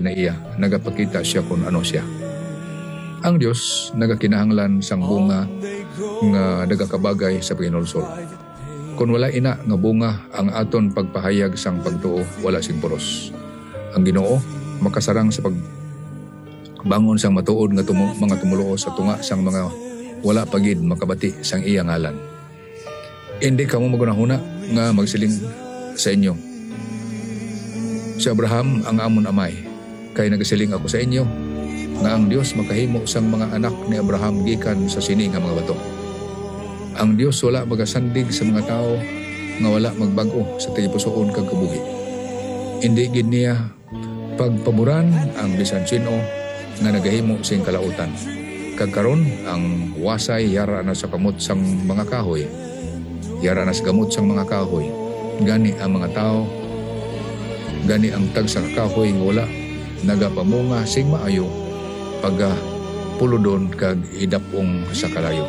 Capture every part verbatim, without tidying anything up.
na iya, nagapakita siya kung ano siya. Ang Dios nagakinahanglan sang bunga nga nagakabagay sa pinulsol. Kung wala ina nga bunga ang aton pagpahayag sang pagtuo, wala sing puros. Ang Ginoo makasarang sa pagbangon sang matuod nga tumo, mga tumuluo sa tunga sang mga wala pagid makabati sang iya ngalan. Hindi kamo magunahuna nga magsiling sa inyo, si Abraham ang amon amay, kay nagasiling ako sa inyo nga ang Dios makahimo sang mga anak ni Abraham gikan sa sini nga mga bato. Ang Dios wala magasandig sa mga tao nga wala magbago sa tigipusoon kag kabuhi. Hindi gid niya pagpaboran ang bisan sino nga nagahimo sing kalautan. Kag karon ang wasay yara na sa kamot sang mga kahoy, yara na sa gamot sang mga kahoy. Gani ang mga tao, gani ang tag sa kahoy nga wala nagapamunga sing maayo pagka puludon kag idapong sa kalayo.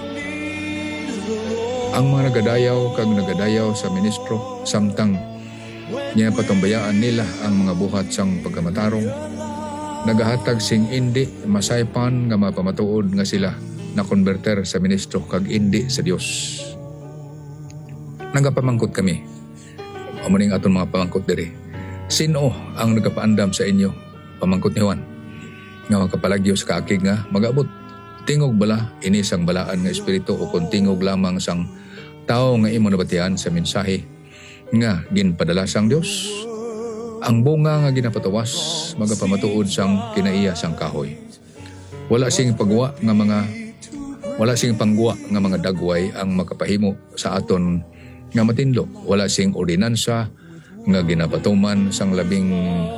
Ang mga nagadayaw kag nagadayaw sa ministro samtang niya patumbayaan nila ang mga buhat sang pagkamatarong, nagahatag sing indi masaypan nga mapamatuod nga sila na konverter sa ministro kag indi sa Dios. Nagapamangkot kami, amuning aton mga pamangkot diri, sino ang nagapaandam sa inyo, pamangkot ni Juan, nga makapalagyo sa kaakig nga mag-abot? Tingog bala inisang balaan nga espiritu o kung tingog lamang sang tao nga imo nabatian sa mensahe nga ginpadala sang Dios? Ang bunga nga ginapatawas magapamatuod sang kinaiya sang kahoy. Wala sing pagwa nga mga wala sing pangguwa nga mga dagway ang makapahimo sa aton nga matinlo. Wala sing ordinansa nga ginapatuman sang labing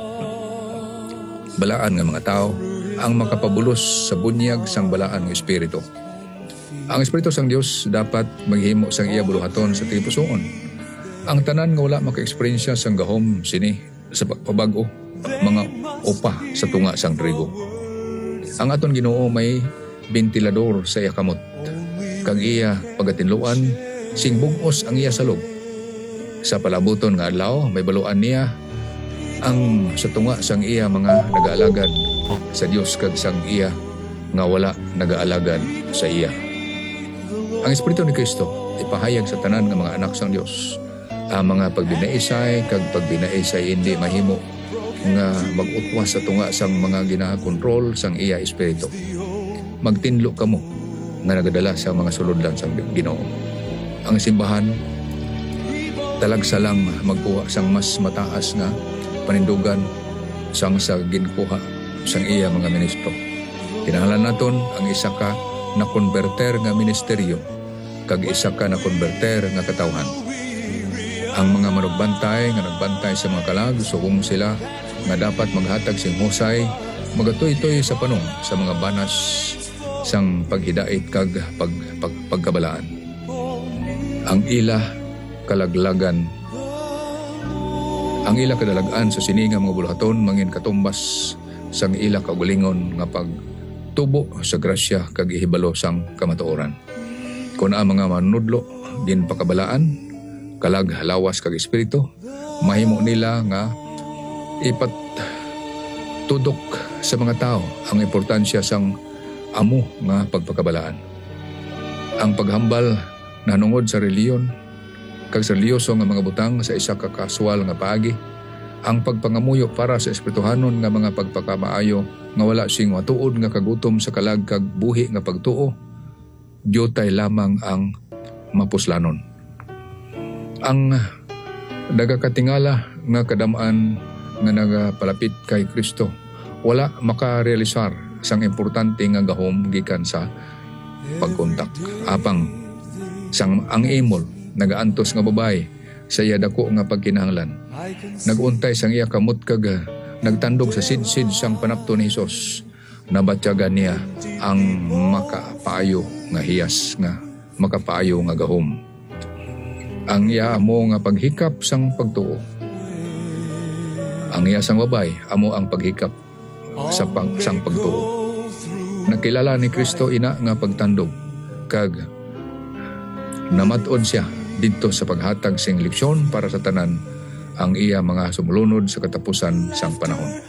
balaan nga mga tao ang makapabulos sa bunyag sang balaan ng Espiritu. Ang Espiritu sang Dios dapat maghimo sang iya buluhaton sa tipusoon. Ang tanan nga wala maka-eksperyensya sang gahom sini sa pagpabago, mga upa sa tunga sang trigo. Ang aton Ginoo may bentilador sa iya kamot, kag iya pagatinluan sing bugos ang iya salog. Sa palabuton nga adlaw may baluan niya ang sa tunga sang iya mga nagaalagad sa Dios kag sang iya nga wala nagaalagad sa iya. Ang Espiritu ni Kristo ipahayag sa tanan nga mga anak sang Dios. Ang mga pagbinaisay kag pagbinaisay hindi mahimo nga mag-utwas sa tunga sang mga ginakontrol sang iya Espiritu. Magtinlo kamo nga nagadala sa mga sulodlan sang Ginoo. Ang simbahan talagsa lang magkuha sang mas mataas nga panindugan sang sa ginkuha sang iya mga ministro. Kinahanglan naton ang isa ka na konverter nga ministeryo kag isa ka na konverter nga katawhan. Ang mga manugbantay nga nagbantay sa mga kalag sugong sila nga dapat maghatag sing husay, magatoy-toy sa panong sa mga banas sang paghidait kag pag, pag, pagkabalaan. Ang ila kalaglagan ang ila kadalagan sa sininga mga buluhaton mangin katumbas sang ila kagulingon nga pagtubo sa grasya kag ihibalo sang kamatuoran. Kung ang mga manudlo din pakabalaan kalag halawas kag espiritu, mahimo nila nga ipat tudok sa mga tao ang importansya sang amo nga pagpakabalaan. Ang paghambal nanungod sa reliyon kag sa reliyoso nga mga butang sa isa ka kaswal nga paagi, ang pagpangamuyo para sa espirituhanon nga mga pagpakamaayo nga wala sing matuod nga kagutom sa kalag kag buhi nga pagtuo, diyotay lamang ang mapuslanon. Ang nagakatingala nga kadamaan nga nagapalapit kay Kristo wala makarealisar sang importante nga gahom gikan sa pagkontak. Apang sang ang imol nagaantos nga babay sa iya dako nga pagkinahanglan. Naguntay sang iya kamot kag nagtandog sa sidsid sang panapto ni Hesus. Nabatyagan niya ang makapaayo nga hiyas nga makapaayo nga gahom. Ang iya amo nga paghikap sang pagtuo. Ang iya sang babay amo ang paghikap sa pag, sang pagtuo. Nakilala ni Kristo ina nga pagtandog kag namatod siya didto sa paghatag sing leksyon para sa tanan ang iya mga sumulunod sa katapusan sang panahon.